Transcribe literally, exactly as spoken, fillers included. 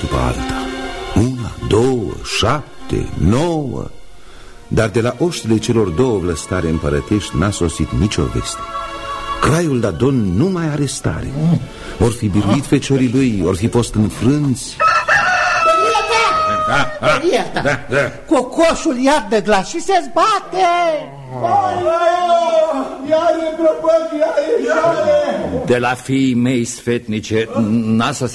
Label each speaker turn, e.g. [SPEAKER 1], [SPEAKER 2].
[SPEAKER 1] după alta. Una, două, șapte, nouă. Dar de la oștile celor două vlăstare împărătești n-a sosit nicio veste. Craiul Dadon nu mai are stare. Or fi biruit feciorii lui, or fi fost înfrânți.
[SPEAKER 2] Da, da, da, da. Cocoșul iar de glas și se zbate.
[SPEAKER 3] De la fiii mei sfetnice n-a